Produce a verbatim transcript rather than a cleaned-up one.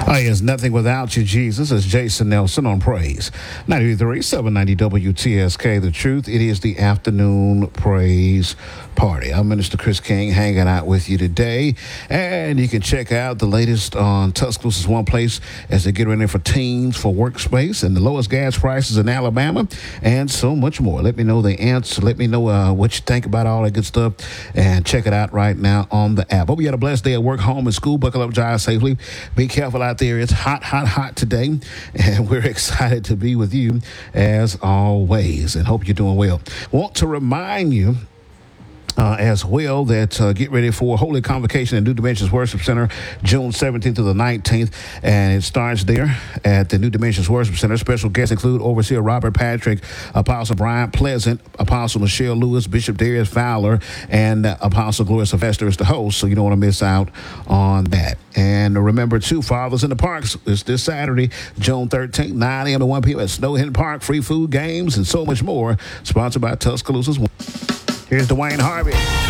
Oh, yes, nothing without you, Jesus. It's Jason Nelson on Praise. ninety-three, seven ninety W T S K, The Truth. It is the afternoon praise party. I'm Minister Chris King hanging out with you today. And you can check out the latest on Tuscaloosa's One Place as they get ready for teens for workspace and the lowest gas prices in Alabama and so much more. Let me know the answer. Let me know uh, what you think about all that good stuff and check it out right now on the app. Hope you had a blessed day at work, home, and school. Buckle up, drive safely. Be careful out there. It's hot, hot, hot today, and we're excited to be with you as always, and hope you're doing well. Want to remind you Uh, as well, that uh, get ready for Holy Convocation at New Dimensions Worship Center, June seventeenth to the nineteenth, and it starts there at the New Dimensions Worship Center. Special guests include Overseer Robert Patrick, Apostle Brian Pleasant, Apostle Michelle Lewis, Bishop Darius Fowler, and uh, Apostle Gloria Sylvester is the host, so you don't want to miss out on that. And remember, too, Fathers in the Parks is this Saturday, June thirteenth, nine a.m. to one p.m. at Snow Hidden Park. Free food, games, and so much more. Sponsored by Tuscaloosa's One. Here's Dwayne Harvey.